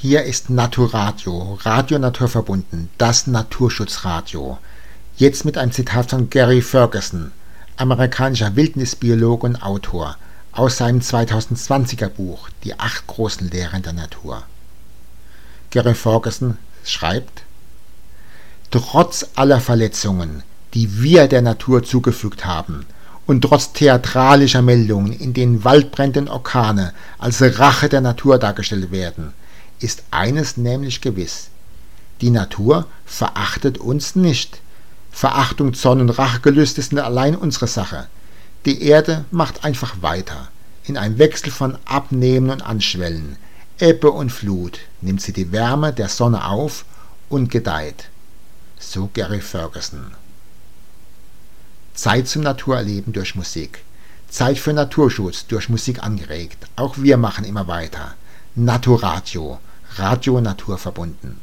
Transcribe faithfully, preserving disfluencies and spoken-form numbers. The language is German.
Hier ist Naturadio, Radio Naturverbunden, das Naturschutzradio. Jetzt mit einem Zitat von Gary Ferguson, amerikanischer Wildnisbiologe und Autor, aus seinem zweitausendzwanziger Buch Die acht großen Lehren der Natur. Gary Ferguson schreibt: Trotz aller Verletzungen, die wir der Natur zugefügt haben, und trotz theatralischer Meldungen, in denen Waldbrände und Orkane als Rache der Natur dargestellt werden, ist eines nämlich gewiss: Die Natur verachtet uns nicht. Verachtung, Zorn und Rachegelüste sind allein unsere Sache. Die Erde macht einfach weiter. In einem Wechsel von Abnehmen und Anschwellen, Ebbe und Flut, nimmt sie die Wärme der Sonne auf und gedeiht. So Gary Ferguson. Zeit zum Naturerleben durch Musik. Zeit für Naturschutz durch Musik angeregt. Auch wir machen immer weiter. Naturadio, Radio Naturverbunden.